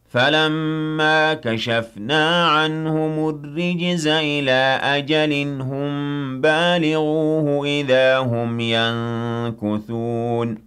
فَلَمَّا كَشَفْنَا عَنْهُمُ الرِّجْزَ إِلَىٰ أَجَلٍ هُم بَالِغُوهُ إِذَا هُمْ يَنكُثُونَ